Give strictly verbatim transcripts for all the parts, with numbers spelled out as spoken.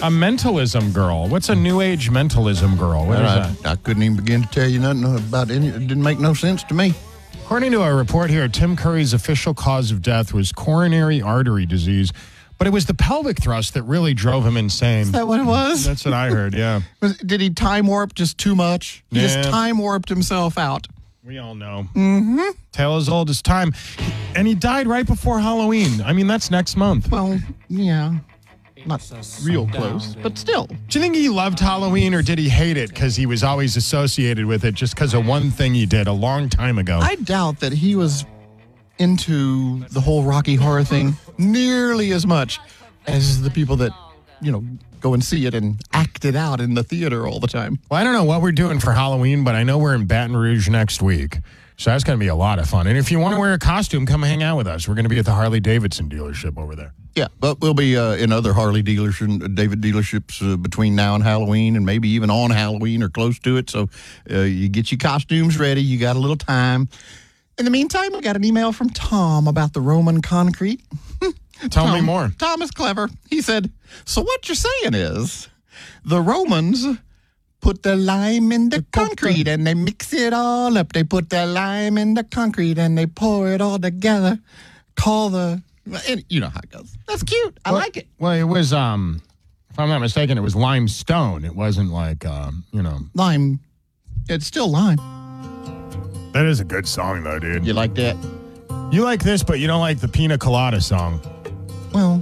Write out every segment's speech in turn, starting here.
A mentalism girl. What's a new age mentalism girl? What is I, that? I couldn't even begin to tell you nothing about any. It didn't make no sense to me. According to a report here, Tim Curry's official cause of death was coronary artery disease, but it was the pelvic thrust that really drove him insane. Is that what it was? That's what I heard, yeah. Was, did he time warp just too much? He Yeah. just time warped himself out. We all know. Mm-hmm. Tale as old as time. And he died right before Halloween. I mean, that's next month. Well, yeah. Not real close, but still. Do you think he loved Halloween or did he hate it because he was always associated with it just because of one thing he did a long time ago? I doubt that he was into the whole Rocky Horror thing nearly as much as the people that, you know, go and see it and act it out in the theater all the time. Well, I don't know what we're doing for Halloween, but I know we're in Baton Rouge next week. So that's going to be a lot of fun. And if you want to wear a costume, come hang out with us. We're going to be at the Harley Davidson dealership over there. Yeah, but we'll be uh, in other Harley dealership, David dealerships uh, between now and Halloween, and maybe even on Halloween or close to it. So uh, you get your costumes ready. You got a little time. In the meantime, I got an email from Tom about the Roman concrete. Tell Tom, me more. Tom is clever. He said, so what you're saying is the Romans put the lime in the concrete and they mix it all up. They put the lime in the concrete and they pour it all together. Call the... And you know how it goes. That's cute. I well, like it. Well, it was, um, if I'm not mistaken, it was limestone. It wasn't like, um, you know. Lime. It's still lime. That is a good song, though, dude. You like that? You like this, but you don't like the Pina Colada song. Well,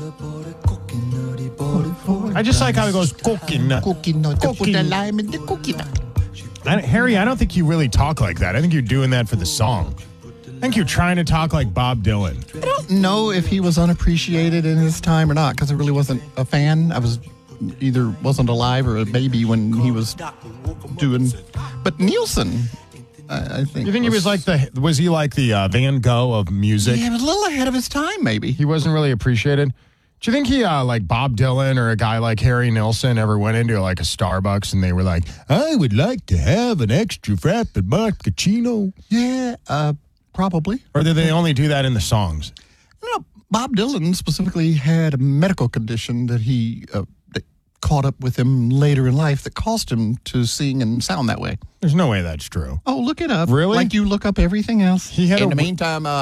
I just like how it goes, coconut. coconut. Put the Coconut. lime in the coconut. I, Harry, I don't think you really talk like that. I think you're doing that for the song. I think you're trying to talk like Bob Dylan. I don't know if he was unappreciated in his time or not, because I really wasn't a fan. I was either wasn't alive or a baby when he was doing. But Nielsen, I, I think. You think he was like the, was he like the uh, Van Gogh of music? Yeah, he was a little ahead of his time, maybe. He wasn't really appreciated. Do you think he, uh, like Bob Dylan or a guy like Harry Nilsson ever went into like a Starbucks and they were like, I would like to have an extra frappe and macchiato? Yeah, uh, probably. Or did they only do that in the songs? You know, Bob Dylan specifically had a medical condition that he uh, that caught up with him later in life that caused him to sing and sound that way. There's no way that's true. Oh, look it up. Really? Like you look up everything else. He had in a the meantime, uh,